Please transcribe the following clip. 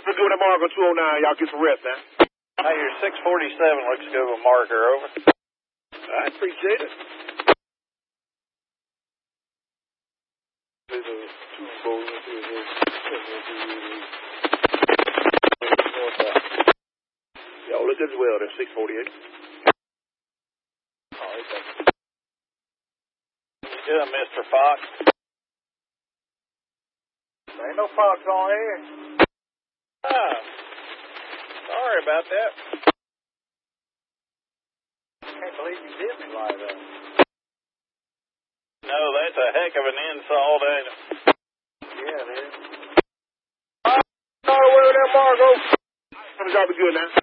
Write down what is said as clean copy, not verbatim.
Let's go to Mark on 209. Y'all get some rest now. Hey, your 647 looks good with marker, over. I appreciate it. Y'all look good as well. That's 648. Oh, okay. You doing, Mr. Fox? There ain't no Fox on here. Ah, sorry about that. I can't believe you did me like that. No, that's a heck of an insult, ain't it? Yeah, it is. Oh, where that Margo? Gonna drop it good now.